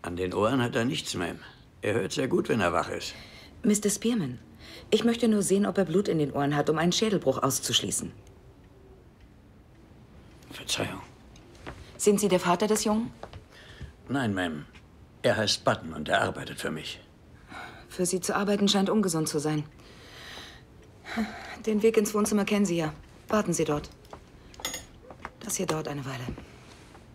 An den Ohren hat er nichts, Ma'am. Er hört sehr gut, wenn er wach ist. Mr. Spearman, ich möchte nur sehen, ob er Blut in den Ohren hat, um einen Schädelbruch auszuschließen. Verzeihung. Sind Sie der Vater des Jungen? Nein, Ma'am. Er heißt Button und er arbeitet für mich. Für Sie zu arbeiten scheint ungesund zu sein. Den Weg ins Wohnzimmer kennen Sie ja. Warten Sie dort. Das hier dauert eine Weile.